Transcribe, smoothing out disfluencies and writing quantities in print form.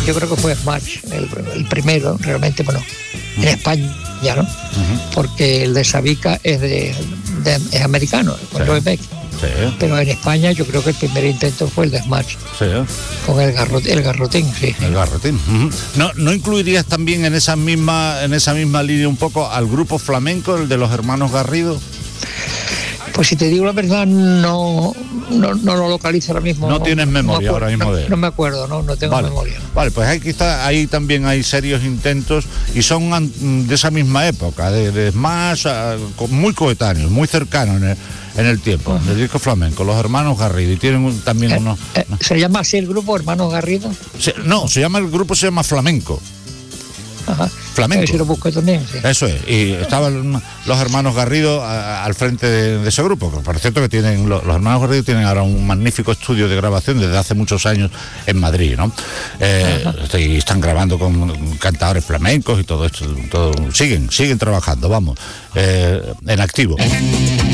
yo creo que fue Smash, el primero, realmente, bueno, en España, ¿no? Porque el de Sabica es americano, con Joe Beck. Sí. Pero en España yo creo que el primer intento fue el de Smash. Sí. Con el garrotín, sí. El garrotín. ¿No incluirías también en esa misma línea un poco al grupo flamenco, el de los hermanos Garrido? Pues si te digo la verdad, no lo localizo ahora mismo. No tienes memoria ahora mismo de él. No me acuerdo, no tengo memoria. Vale, pues ahí también hay serios intentos y son de esa misma época, de más muy coetáneos, muy cercanos en el tiempo, del disco flamenco, los hermanos Garrido, y tienen también unos... ¿Se llama así el grupo, Hermanos Garrido? El grupo se llama Flamenco. Ajá. Flamenco. Si lo busco también, sí. Eso es, y estaban los hermanos Garrido al frente de ese grupo, que por cierto que tienen los hermanos Garrido tienen ahora un magnífico estudio de grabación desde hace muchos años en Madrid, ¿no? Y están grabando con cantadores flamencos y todo esto, siguen trabajando, vamos, en activo.